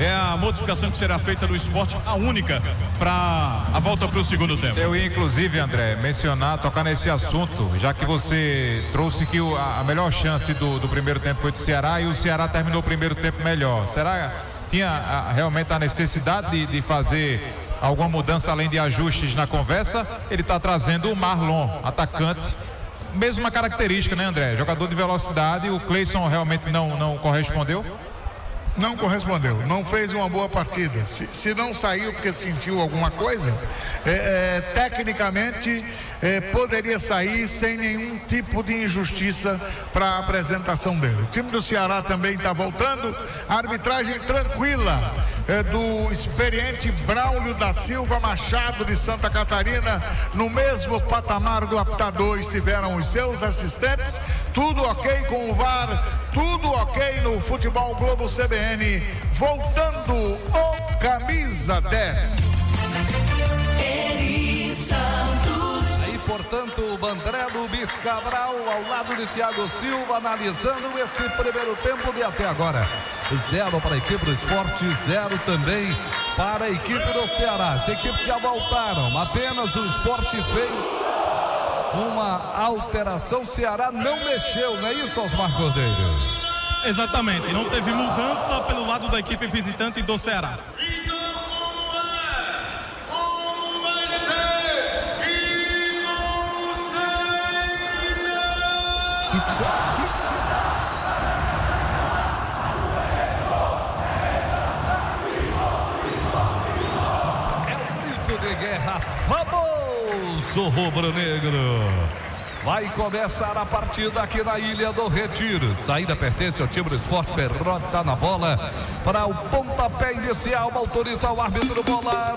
é a modificação que será feita no Sport, a única para a volta para o segundo tempo. Eu ia, inclusive, André, tocar nesse assunto, já que você trouxe que a melhor chance do primeiro tempo foi do Ceará e o Ceará terminou o primeiro tempo melhor. Será que tinha realmente a necessidade de fazer alguma mudança além de ajustes na conversa? Ele está trazendo o Marlon, atacante, mesma característica, né, André? Jogador de velocidade. O Cleison realmente não correspondeu? Não correspondeu, não fez uma boa partida. Se não saiu porque sentiu alguma coisa, tecnicamente poderia sair sem nenhum tipo de injustiça para a apresentação dele. O time do Ceará também está voltando, a arbitragem tranquila do experiente Braulio da Silva Machado de Santa Catarina. No mesmo patamar do apitador estiveram os seus assistentes. Tudo ok com o VAR, tudo ok no Futebol Globo CBN. Voltando o camisa 10. Eri Santos. Aí, portanto, o Bandré Luiz Cabral ao lado de Thiago Silva, analisando esse primeiro tempo de até agora. 0 para a equipe do Sport, 0 também para a equipe do Ceará. As equipes já voltaram, apenas o Sport fez uma alteração. O Ceará não mexeu, não é isso, Osmar Cordeiro? Exatamente, não teve mudança pelo lado da equipe visitante do Ceará. De guerra famoso rubro-negro. Vai começar a partida aqui na Ilha do Retiro. Saída pertence ao time do Sport. Perrote está na bola para o pontapé inicial. Autoriza o árbitro. Bola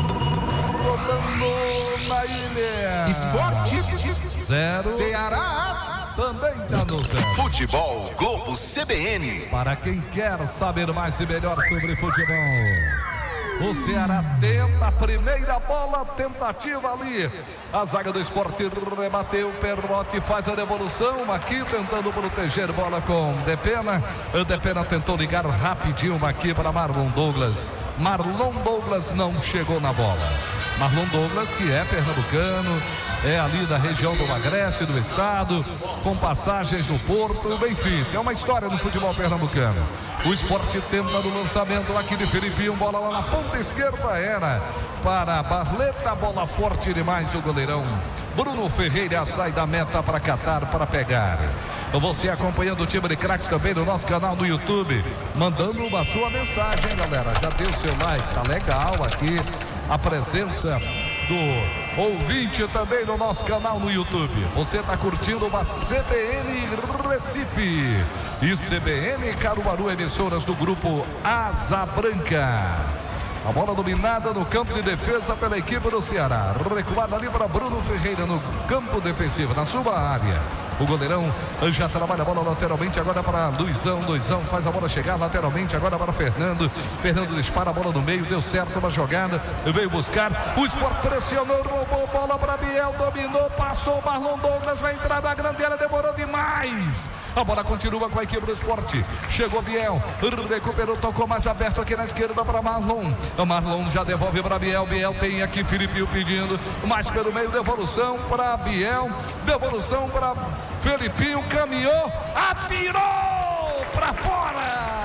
rolando na ilha. Sport 0. Ceará também está no 0. Futebol Globo CBN. Para quem quer saber mais e melhor sobre futebol. O Ceará tenta a primeira bola, tentativa ali. A zaga do Sport rebateu, Perrote faz a devolução aqui, tentando proteger bola com Depena. O Depena tentou ligar rapidinho aqui para Marlon Douglas. Marlon Douglas não chegou na bola. Marlon Douglas, que é pernambucano, é ali da região do Agreste, do estado, com passagens no Porto, enfim, tem uma história no futebol pernambucano. O Sport tenta no lançamento aqui de Felipinho, bola lá na ponta esquerda, era para Barleta, bola forte demais, o goleirão Bruno Ferreira sai da meta para catar, para pegar. Você acompanhando o time de craques também no nosso canal no YouTube, mandando uma sua mensagem, galera, já deu seu like, tá legal aqui a presença do ouvinte também no nosso canal no YouTube. Você está curtindo uma CBN Recife e CBN Caruaru, emissoras do grupo Asa Branca. A bola dominada no campo de defesa pela equipe do Ceará. Recuada ali para Bruno Ferreira no campo defensivo, na sua área. O goleirão já trabalha a bola lateralmente agora para Luizão. Luizão faz a bola chegar lateralmente agora para Fernando. Fernando dispara a bola no meio, deu certo uma jogada. Veio buscar. O Sport pressionou, roubou bola para Biel, dominou, passou. Marlon Douglas vai entrar na grande área, demorou demais. A bola continua com a equipe do Sport. Chegou Biel, recuperou, tocou mais aberto aqui na esquerda para Marlon. O Marlon já devolve para Biel. Biel tem aqui Filipinho pedindo, mais pelo meio, devolução para Biel, devolução para Felipinho, caminhou, atirou para fora.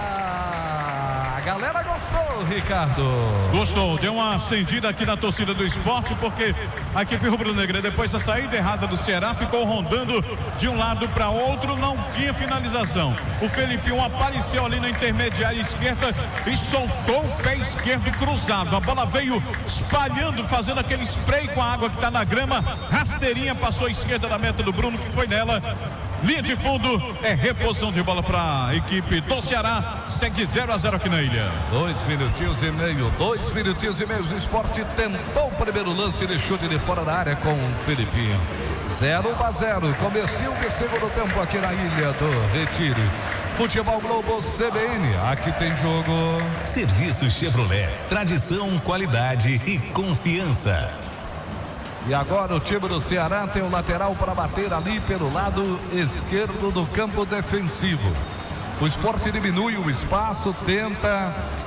A galera gostou, Ricardo. Gostou, deu uma acendida aqui na torcida do Sport, porque a equipe rubro-negra, depois da saída errada do Ceará, ficou rondando de um lado para outro, não tinha finalização. O Felipinho apareceu ali na intermediária esquerda e soltou o pé esquerdo cruzado. A bola veio espalhando, fazendo aquele spray com a água que está na grama. Rasteirinha, passou à esquerda da meta do Bruno, que foi nela. Linha de fundo, é reposição de bola para a equipe do Ceará. Segue 0-0 aqui na ilha. 2 minutinhos e meio. O Sport tentou o primeiro lance de chute de fora da área com o Felipinho. 0-0. Comecinho de segundo tempo aqui na Ilha do Retiro. Futebol Globo CBN, aqui tem jogo. Serviço Chevrolet, tradição, qualidade e confiança. E agora o time do Ceará tem o lateral para bater ali pelo lado esquerdo do campo defensivo. O Sport diminui o espaço, tenta